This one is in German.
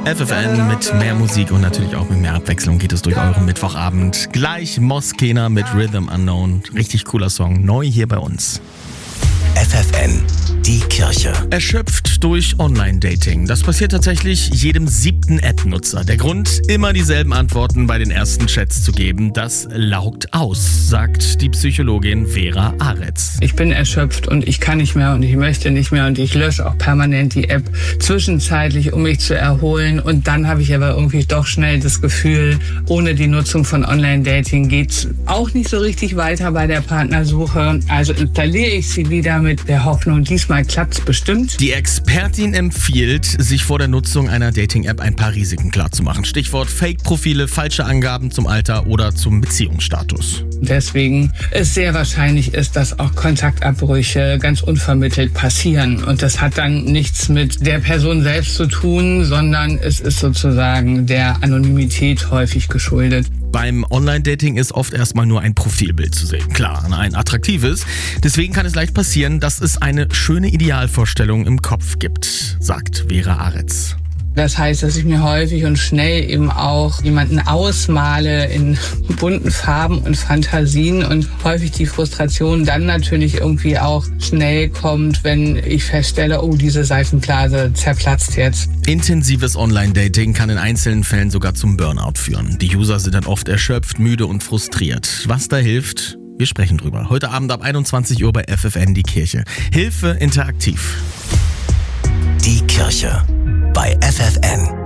FFN mit mehr Musik und natürlich auch mit mehr Abwechslung geht es durch euren Mittwochabend. Gleich Moskena mit Rhythm Unknown. Richtig cooler Song, neu hier bei uns. FFN, die Kirche. Erschöpft durch Online-Dating. Das passiert tatsächlich jedem 7. App-Nutzer. Der Grund, immer dieselben Antworten bei den ersten Chats zu geben, das laugt aus, sagt die Psychologin Vera Aretz. Ich bin erschöpft und ich kann nicht mehr und ich möchte nicht mehr und ich lösche auch permanent die App zwischenzeitlich, um mich zu erholen. Und dann habe ich aber irgendwie doch schnell das Gefühl, ohne die Nutzung von Online-Dating geht's auch nicht so richtig weiter bei der Partnersuche. Also installiere ich sie wieder mit der Hoffnung, diesmal klappt's bestimmt. Die Expertin empfiehlt, sich vor der Nutzung einer Dating-App ein paar Risiken klarzumachen. Stichwort Fake-Profile, falsche Angaben zum Alter oder zum Beziehungsstatus. Deswegen es sehr wahrscheinlich ist, dass auch Kontaktabbrüche ganz unvermittelt passieren. Und das hat dann nichts mit der Person selbst zu tun, sondern es ist sozusagen der Anonymität häufig geschuldet. Beim Online-Dating ist oft erstmal nur ein Profilbild zu sehen. Klar, ein attraktives. Deswegen kann es leicht passieren, dass es eine schöne Idealvorstellung im Kopf gibt, sagt Vera Aretz. Das heißt, dass ich mir häufig und schnell eben auch jemanden ausmale in bunten Farben und Fantasien und häufig die Frustration dann natürlich irgendwie auch schnell kommt, wenn ich feststelle, oh, diese Seifenblase zerplatzt jetzt. Intensives Online-Dating kann in einzelnen Fällen sogar zum Burnout führen. Die User sind dann oft erschöpft, müde und frustriert. Was da hilft? Wir sprechen drüber. Heute Abend ab 21 Uhr bei FFN die Kirche. Hilfe interaktiv. Die Kirche bei FFN.